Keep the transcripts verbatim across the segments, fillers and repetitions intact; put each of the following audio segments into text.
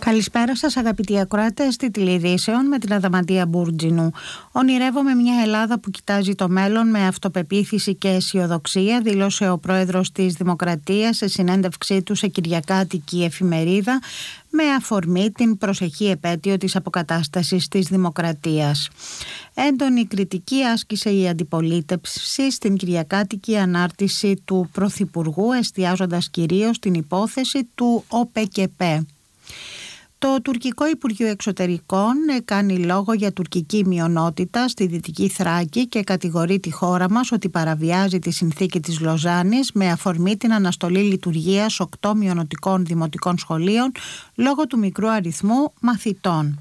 Καλησπέρα σας αγαπητοί ακροατές τηλεειδήσεων με την Αδαμαντία Μπούρτζινου. Ονειρεύομαι μια Ελλάδα που κοιτάζει το μέλλον με αυτοπεποίθηση και αισιοδοξία, δήλωσε ο πρόεδρος της Δημοκρατίας σε συνέντευξή του σε κυριακάτικη εφημερίδα με αφορμή την προσεχή επέτειο της αποκατάστασης της Δημοκρατίας. Έντονη κριτική άσκησε η αντιπολίτευση στην κυριακάτικη ανάρτηση του Πρωθυπουργού, εστιάζοντας κυρίως στην υπόθεση του ΟΠΕΚΕΠΕ. Το τουρκικό Υπουργείο Εξωτερικών κάνει λόγο για τουρκική μειονότητα στη Δυτική Θράκη και κατηγορεί τη χώρα μας ότι παραβιάζει τη συνθήκη της Λοζάνης με αφορμή την αναστολή λειτουργίας οκτώ μειονοτικών δημοτικών σχολείων λόγω του μικρού αριθμού μαθητών.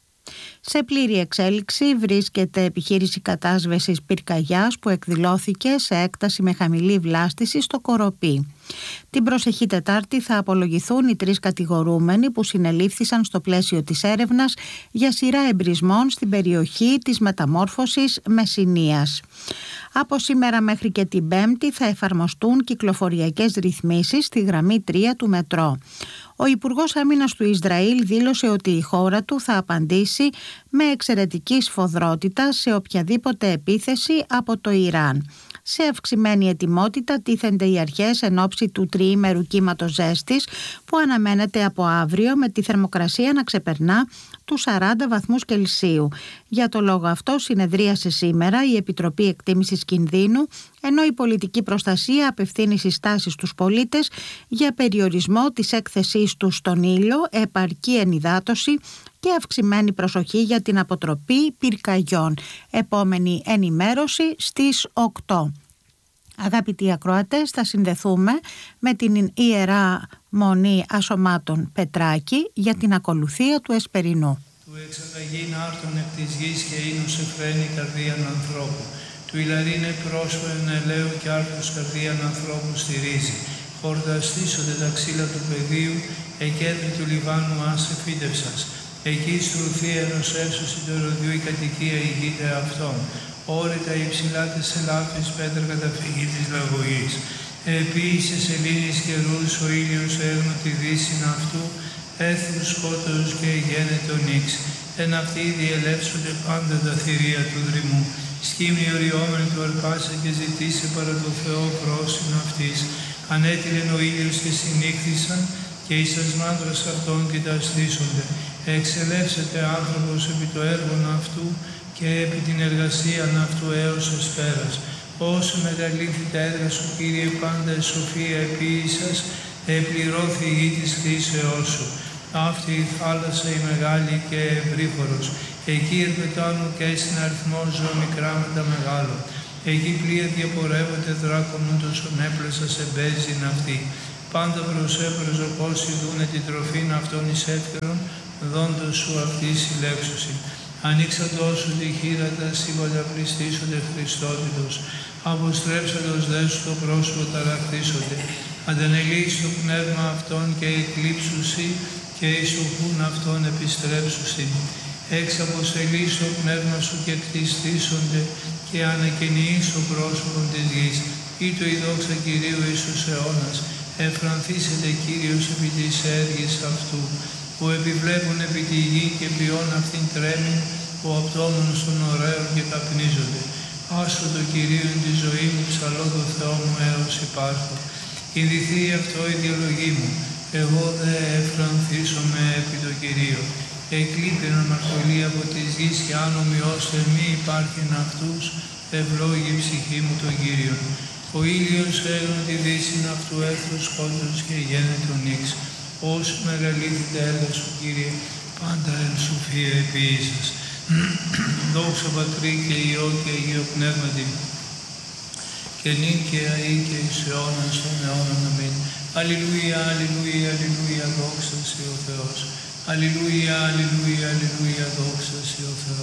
Σε πλήρη εξέλιξη βρίσκεται επιχείρηση κατάσβεσης πυρκαγιάς που εκδηλώθηκε σε έκταση με χαμηλή βλάστηση στο Κοροπή. Την προσεχή Τετάρτη θα απολογηθούν οι τρεις κατηγορούμενοι που συνελήφθησαν στο πλαίσιο της έρευνας για σειρά εμπρισμών στην περιοχή της μεταμόρφωσης Μεσσηνίας. Από σήμερα μέχρι και την Πέμπτη θα εφαρμοστούν κυκλοφοριακές ρυθμίσεις στη γραμμή τρία του μετρό. Ο Υπουργός Άμυνας του Ισραήλ δήλωσε ότι η χώρα του θα απαντήσει με εξαιρετική σφοδρότητα σε οποιαδήποτε επίθεση από το Ιράν. Σε αυξημένη ετοιμότητα τίθενται οι αρχές εν ώψη του τριήμερου κύματος ζέστης που αναμένεται από αύριο με τη θερμοκρασία να ξεπερνά τους σαράντα βαθμούς Κελσίου. Για το λόγο αυτό συνεδρίασε σήμερα η Επιτροπή Εκτίμησης Κινδύνου, ενώ η πολιτική προστασία απευθύνει συστάσεις στους πολίτες για περιορισμό της έκθεσής τους στον ήλιο, επαρκή ενυδάτωση και αυξημένη προσοχή για την αποτροπή πυρκαγιών. Επόμενη ενημέρωση στις οκτώ. Αγαπητοί ακροατές, θα συνδεθούμε με την Ιερά Μονή Ασωμάτων Πετράκη για την ακολουθία του Εσπερινού. Του εξαταγήν άρτων εκ της γης και ίνους εφραίνει καρδίαν ανθρώπου. Του ηλαρίνε πρόσωπο εν ελαίου και άρτος καρδίαν ανθρώπου στηρίζει. Χορταστήσονται τα ξύλα του πεδίου, εκέντρη του Λιβάνου άσε φύτευσας. Εκεί στρουθεί ενός έσωση του ερωδιού η κατοικία ηγείται αυτών. Όρητα υψηλά της ελάφης πέτρα καταφυγή της λαγωγής. Επίησε σελήνης καιρούς ο ήλιος έγνω τη δύσιν αυτού, έθρους σκότος και γένετο νύξ. Εν αυτοί διελεύσονται πάντα τα θηρία του δρυμού. Σκύμνη οριόμενη του αρπάσε και ζητήσε παρά το Θεό πρόσιν αυτής. Ανέτειλεν ο ήλιος και συνήχθησαν και εις τας μάντρας αυτών κοιταστήσονται. Εξελεύσεται άνθρωπος επί το έργον αυτού και επί την εργασίαν αυτού έως εσπέρας. Όσο μεγαλύτερη τα έργα σου, Κύριε, πάντα η σοφία επίησας, επληρώθη η γη της χρήσεώς σου. Αυτή η θάλασσα η μεγάλη και ευρύχωρος. Εκεί ερπετάνουν και στην αριθμό ζώα μικρά με τα μεγάλο. Εκεί πλοία διαπορεύονται δράκων ούτως ονέπλεσα σε μπέζιν αυτή. Πάντα προσέπρος όσοι δούνε την τροφήν αυτών εις εύκαιρον, δόντος σου αυτή συλλέξουσι. Ανοίξαντος σου τη χείρα τα σύμπαντα πληστήσονται Χριστότητος. Αποστρέψαντος δε σου το πρόσωπο ταραχτήσονται. Αντανελείς το πνεύμα αυτών και εκλείψουσι και εις το χούν αυτών επιστρέψουσι. Εξ αποστελείς το πνεύμα σου και κτιστήσονται και ανακαινείς το πρόσωπο της γης. Ήτο η δόξα Κυρίου εις τους αιώνας. Εφρανθήσετε Κύριος επί της έργης αυτού, που επιβλέπουν επί τη γη και ποιόν αυτήν τρέμει, ο απτόμενος των ωραίων και καπνίζονται. Άσο το Κυρίου εν τη ζωή μου, ψαλώ το Θεό μου έως υπάρχω. Κινδυθεί αυτό η διαλογή μου, εγώ δε εφρανθήσομαι επί το Κυρίο. Εκλείπει αναμαρτωλή από της γης και αν ομοιώστε μη υπάρχειν αυτούς, ευλόγη η ψυχή μου τον Κύριον. Ο ήλιος έγνω τη δύσιν αυτού έθρους σκότος και γένετο νύξ. Όσο μεγαλύτερη τα έργα σου, Κύριε, πάντα εν σοφία επίησας. Δόξα Πατρί και Υιό και Αγίο Πνεύματι, και νυν και αεί και εις αιώνας των αιώνων. Αμήν. Αλληλούια, αλληλούια, αλληλούια, δόξα σε ο Θεός. Αλληλούια, αλληλούια, αλληλούια, δόξα σε ο Θεός.